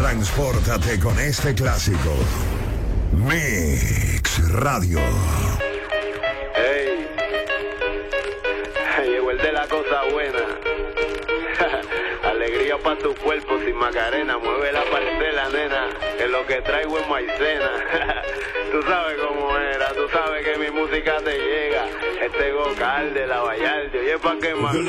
Transpórtate con este clásico. Mix Radio. Hey, llegó el de la cosa buena. Alegría pa' tu cuerpo sin Macarena. Mueve la parcela, nena, que lo que traigo es maicena. Tú sabes cómo era, tú sabes que mi música te llega. Este Gocal de la Vallarde, oye, pa' que más.